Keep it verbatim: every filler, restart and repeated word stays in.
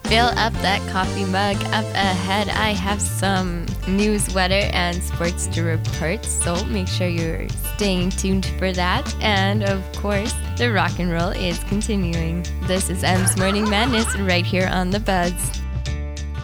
Fill up that coffee mug. Up ahead, I have some news, weather, and sports to report, so make sure you're staying tuned for that. And of course, the rock and roll is continuing. This is M's Morning Madness right here on The Buzz.